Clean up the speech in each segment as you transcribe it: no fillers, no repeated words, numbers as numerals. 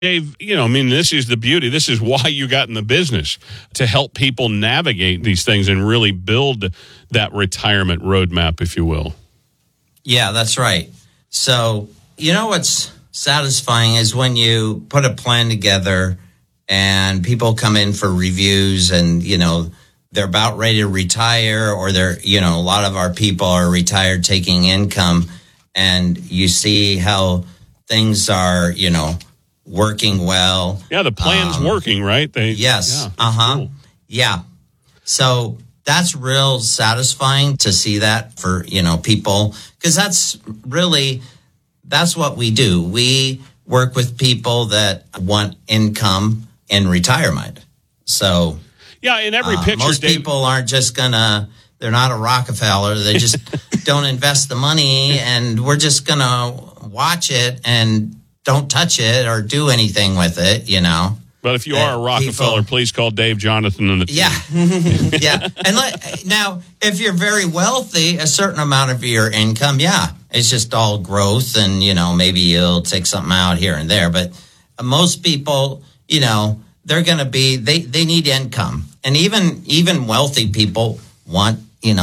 Dave, this is the beauty. This is why you got in the business, to help people navigate these things and really build that retirement roadmap, if you will. Yeah, that's right. So, what's satisfying is when you put a plan together and people come in for reviews and, they're about ready to retire, or they're, a lot of our people are retired taking income, and you see how things are, working well. Yeah, the plan's working, right? Yes. Yeah, cool. Yeah. So that's real satisfying to see that for, people, because that's what we do. We work with people that want income in retirement. So yeah, in every picture, most people aren't just they're not a Rockefeller. They just don't invest the money, and we're just going to watch it and don't touch it or do anything with it, But if you are a Rockefeller, please call Dave Jonathan and the team. Yeah. Yeah. And now, if you're very wealthy, a certain amount of your income, it's just all growth, and, maybe you'll take something out here and there. But most people, they're going to be, they need income. And even wealthy people want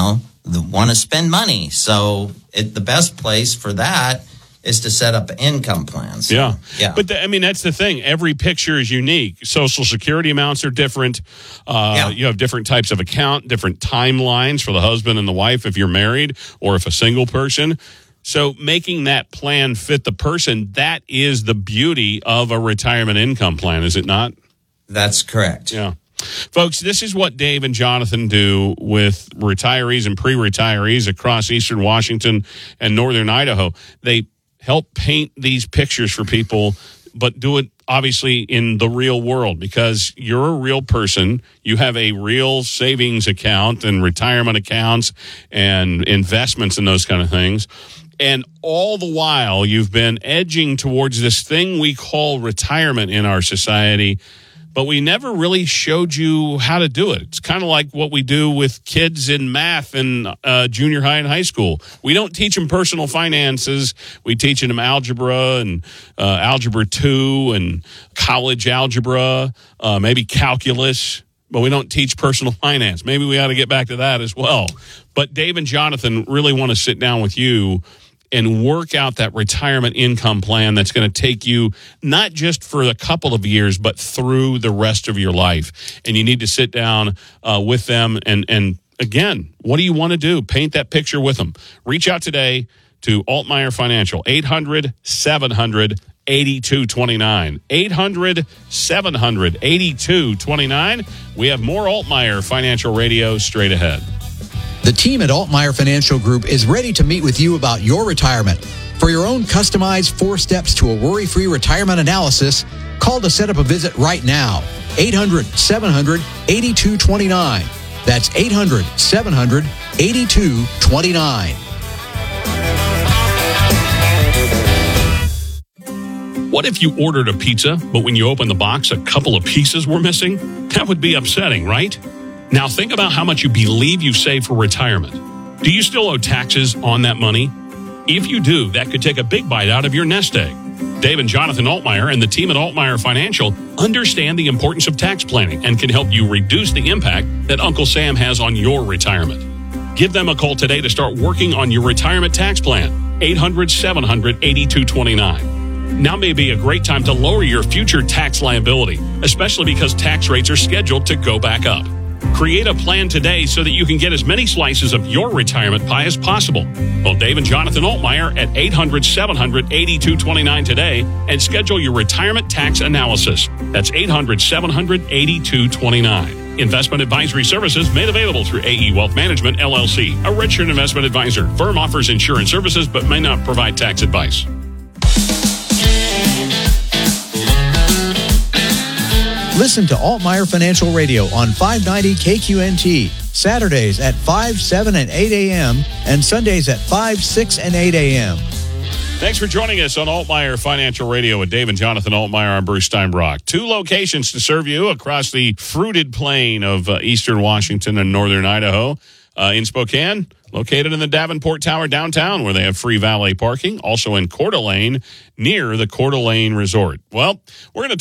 to spend money. So the best place for that is to set up income plans. Yeah. But that's the thing. Every picture is unique. Social Security amounts are different. You have different types of account, different timelines for the husband and the wife if you're married or if a single person. So making that plan fit the person, that is the beauty of a retirement income plan, is it not? That's correct. Yeah. Folks, this is what Dave and Jonathan do with retirees and pre-retirees across eastern Washington and northern Idaho. They help paint these pictures for people, but do it obviously in the real world, because you're a real person. You have a real savings account and retirement accounts and investments and those kind of things. And all the while, you've been edging towards this thing we call retirement in our society, but we never really showed you how to do it. It's kind of like what we do with kids in math in junior high and high school. We don't teach them personal finances. We teach them algebra and algebra 2 and college algebra, maybe calculus, but we don't teach personal finance. Maybe we ought to get back to that as well. But Dave and Jonathan really want to sit down with you and work out that retirement income plan that's going to take you not just for a couple of years, but through the rest of your life. And you need to sit down with them. And again, what do you want to do? Paint that picture with them. Reach out today to Altmaier Financial, 800-700-8229. 800-700-8229. We have more Altmaier Financial Radio straight ahead. The team at Altmaier Financial Group is ready to meet with you about your retirement. For your own customized 4 steps to a worry-free retirement analysis, call to set up a visit right now. 800-700-8229. That's 800-700-8229. What if you ordered a pizza, but when you opened the box, a couple of pieces were missing? That would be upsetting, right? Now think about how much you believe you've saved for retirement. Do you still owe taxes on that money? If you do, that could take a big bite out of your nest egg. Dave and Jonathan Altmaier and the team at Altmaier Financial understand the importance of tax planning and can help you reduce the impact that Uncle Sam has on your retirement. Give them a call today to start working on your retirement tax plan. 800-700-8229. Now may be a great time to lower your future tax liability, especially because tax rates are scheduled to go back up. Create a plan today so that you can get as many slices of your retirement pie as possible. Call Dave and Jonathan Altmaier at 800-700-8229 today and schedule your retirement tax analysis. That's 800-700-8229. Investment advisory services made available through AE Wealth Management, LLC, a registered investment advisor. Firm offers insurance services but may not provide tax advice. Listen to Altmaier Financial Radio on 590 KQNT, Saturdays at 5, 7, and 8 a.m., and Sundays at 5, 6, and 8 a.m. Thanks for joining us on Altmaier Financial Radio with Dave and Jonathan Altmaier. I'm Bruce Steinbrock. 2 locations to serve you across the fruited plain of eastern Washington and northern Idaho. In Spokane, located in the Davenport Tower downtown, where they have free valet parking. Also in Coeur d'Alene, near the Coeur d'Alene Resort. Well, we're going to